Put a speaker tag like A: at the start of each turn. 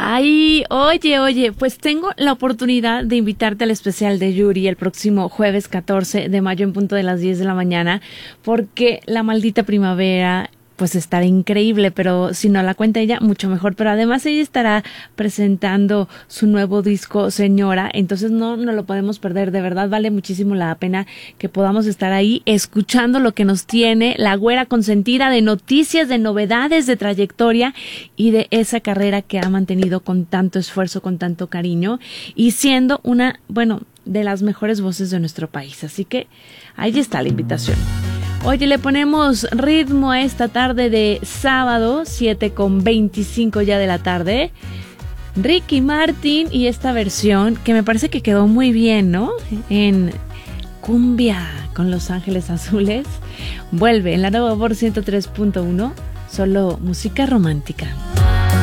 A: Ay, oye, pues tengo la oportunidad de invitarte al especial de Yuri el próximo jueves 14 de mayo en punto de las 10 de la mañana, porque La Maldita Primavera pues estará increíble, pero si no la cuenta ella, mucho mejor. Pero además ella estará presentando su nuevo disco, Señora, entonces no lo podemos perder. De verdad vale muchísimo la pena que podamos estar ahí escuchando lo que nos tiene la güera consentida de noticias, de novedades, de trayectoria y de esa carrera que ha mantenido con tanto esfuerzo, con tanto cariño y siendo una, de las mejores voces de nuestro país. Así que ahí está la invitación. Oye, le ponemos ritmo a esta tarde de sábado, 7:25 ya de la tarde. Ricky Martin y esta versión que me parece que quedó muy bien, ¿no? En cumbia con Los Ángeles Azules. Vuelve en la Nueva Voz 103.1, solo música romántica.